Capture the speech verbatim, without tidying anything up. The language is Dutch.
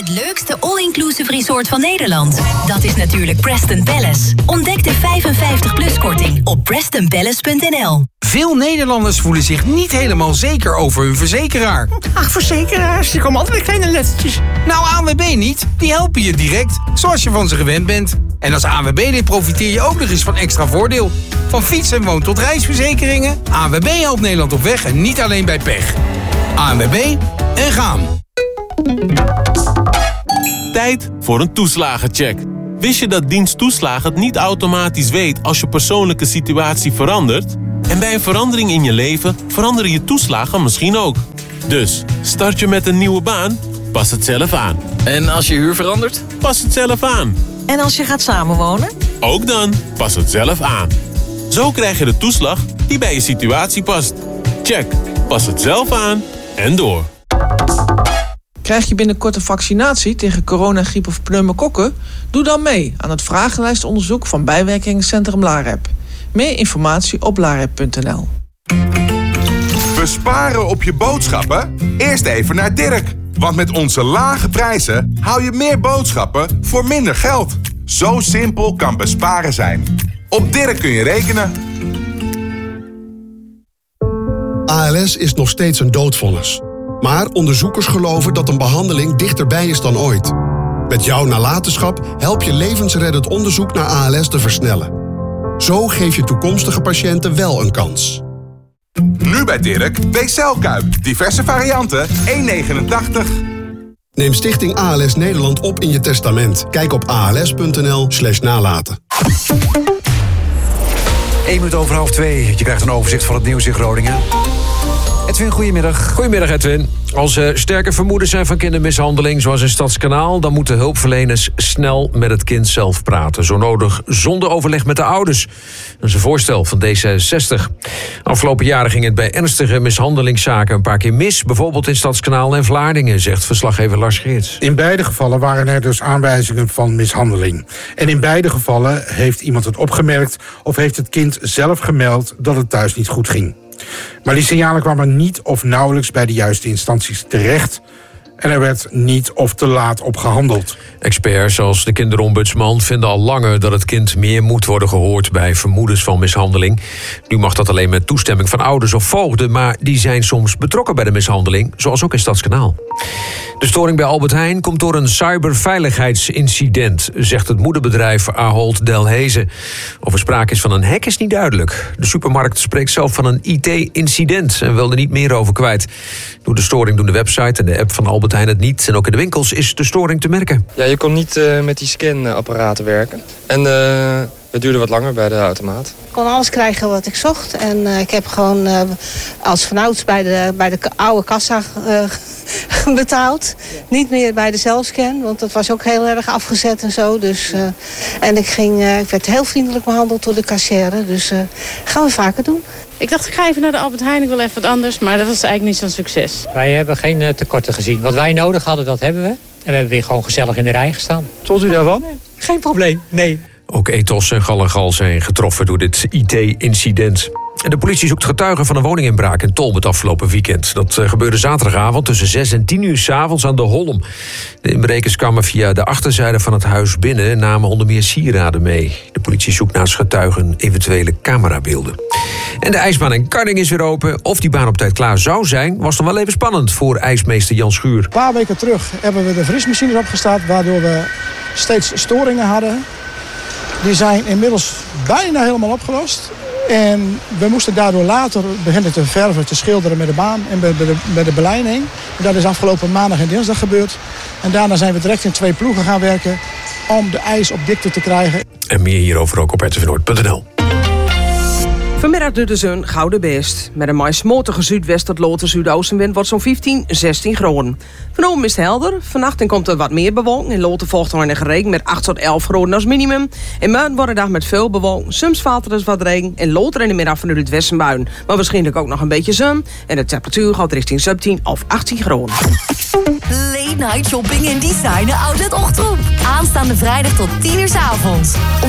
leukste all-inclusive resort van Nederland. Dat is natuurlijk Preston Palace. Ontdek de vijfenvijftig plus korting op preston palace punt n l. Veel Nederlanders voelen zich niet helemaal zeker over hun verzekeraar. Ach, verzekeraars, die komen altijd met kleine lettertjes. Nou, A N W B niet. Die helpen je direct, zoals je van ze gewend bent. En als A N W B-lid profiteer je ook nog eens van extra voordeel. Van fiets- en woon- tot reisverzekeringen. A N W B helpt Nederland op weg en niet alleen bij pech. A N W B en gaan. Tijd voor een toeslagencheck. Wist je dat dienst toeslagen het niet automatisch weet als je persoonlijke situatie verandert? En bij een verandering in je leven veranderen je toeslagen misschien ook. Dus, start je met een nieuwe baan? Pas het zelf aan. En als je huur verandert? Pas het zelf aan. En als je gaat samenwonen? Ook dan, pas het zelf aan. Zo krijg je de toeslag die bij je situatie past. Check, pas het zelf aan en door. Krijg je binnenkort een vaccinatie tegen corona, griep of pneumokokken? Doe dan mee aan het vragenlijstonderzoek van bijwerkingencentrum LAREP. Meer informatie op larep punt n l. Besparen op je boodschappen? Eerst even naar Dirk. Want met onze lage prijzen hou je meer boodschappen voor minder geld. Zo simpel kan besparen zijn. Op Dirk kun je rekenen. A L S is nog steeds een doodvonnis. Maar onderzoekers geloven dat een behandeling dichterbij is dan ooit. Met jouw nalatenschap help je levensreddend onderzoek naar A L S te versnellen. Zo geef je toekomstige patiënten wel een kans. Nu bij Dirk, B-celkuip. Diverse varianten, één negenentachtig. Neem Stichting A L S Nederland op in je testament. Kijk op a l s punt n l slash nalaten. Eén minuut over half twee. Je krijgt een overzicht van het nieuws in Groningen. Edwin, goedemiddag. Goedemiddag, Edwin. Als er sterke vermoedens zijn van kindermishandeling, zoals in Stadskanaal, dan moeten hulpverleners snel met het kind zelf praten. Zo nodig zonder overleg met de ouders. Dat is een voorstel van D zesenzestig. Afgelopen jaren ging het bij ernstige mishandelingszaken een paar keer mis. Bijvoorbeeld in Stadskanaal en Vlaardingen, zegt verslaggever Lars Geerts. In beide gevallen waren er dus aanwijzingen van mishandeling. En in beide gevallen heeft iemand het opgemerkt of heeft het kind zelf gemeld dat het thuis niet goed ging. Maar die signalen kwamen niet of nauwelijks bij de juiste instanties terecht. En er werd niet of te laat op gehandeld. Experts zoals de kinderombudsman vinden al langer dat het kind meer moet worden gehoord bij vermoedens van mishandeling. Nu mag dat alleen met toestemming van ouders of voogden, maar die zijn soms betrokken bij de mishandeling, zoals ook in Stadskanaal. De storing bij Albert Heijn komt door een cyberveiligheidsincident, zegt het moederbedrijf Ahold Delhaize. Of er sprake is van een hack is niet duidelijk. De supermarkt spreekt zelf van een I T-incident en wil er niet meer over kwijt. Door de storing doen de website en de app van Albert Heijn het niet. En ook in de winkels is de storing te merken. Ja, je kon niet uh, met die scanapparaten werken. En uh, het duurde wat langer bij de automaat. Ik kon alles krijgen wat ik zocht. En uh, ik heb gewoon uh, als vanouds bij de, bij de oude kassa uh, betaald. Niet meer bij de zelfscan, want dat was ook heel erg afgezet en zo. Dus, uh, en ik, ging, uh, ik werd heel vriendelijk behandeld door de kassière. Dus uh, gaan we vaker doen. Ik dacht, ik ga even naar de Albert Heijn, ik wil even wat anders. Maar dat was eigenlijk niet zo'n succes. Wij hebben geen uh, tekorten gezien. Wat wij nodig hadden, dat hebben we. En we hebben weer gewoon gezellig in de rij gestaan. Tot u daarvan? Geen probleem, nee. Ook Ethos en Gallengal zijn getroffen door dit I T-incident. En de politie zoekt getuigen van een woninginbraak in Tolp het afgelopen weekend. Dat uh, gebeurde zaterdagavond tussen zes en tien uur 's avonds aan de Holm. De inbrekers kwamen via de achterzijde van het huis binnen en namen onder meer sieraden mee. De politie zoekt naast getuigen eventuele camerabeelden. En de ijsbaan in Karding is weer open. Of die baan op tijd klaar zou zijn, was dan wel even spannend voor ijsmeester Jan Schuur. Een paar weken terug hebben we de vriesmachines opgestart, waardoor we steeds storingen hadden. Die zijn inmiddels bijna helemaal opgelost. En we moesten daardoor later beginnen te verven, te schilderen met de baan en bij de, bij de belijning. En dat is afgelopen maandag en dinsdag gebeurd. En daarna zijn we direct in twee ploegen gaan werken om de ijs op dikte te krijgen. En meer hierover ook op r t v noord punt n l. Vanmiddag doet de zon gouden best. Met een maismotige zuidwest tot loten zuidoostenwind wordt zo'n vijftien, zestien graden. Vanavond is het helder. Vannacht komt er wat meer bewolking. In loten volgt er enige regen met acht tot elf graden als minimum. In morgen wordt de dag met veel bewolking. Soms valt er dus wat regen. En loter in de middag vanuit het westen buien. Maar waarschijnlijk ook nog een beetje zon. En de temperatuur gaat richting zeventien of achttien graden. Late night shopping in Designer Outlet Ochtroep. Aanstaande vrijdag tot tien uur 's avonds.